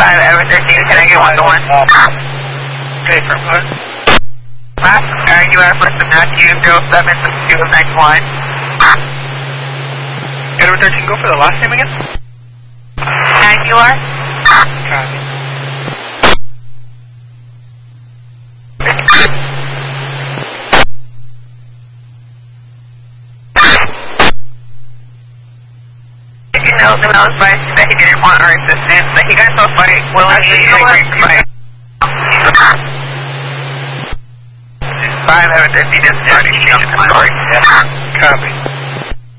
Edward 13, can I get 1 to 1? Okay, from what? Last Jaguar for the Matthew 076291. Edward 13, go for the last name again? Jaguar? Copy. If you know the most advice that he didn't want our assistance, that he got so fight willingly and agreed to fight. 5 Edward 13 is starting to change the story. Copy.